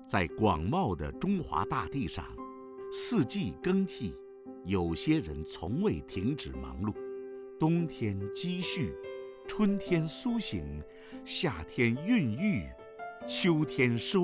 在广袤的中华大地上，四季更替，有些人从未停止忙碌。冬天积蓄，春天苏醒，夏天孕育，秋天收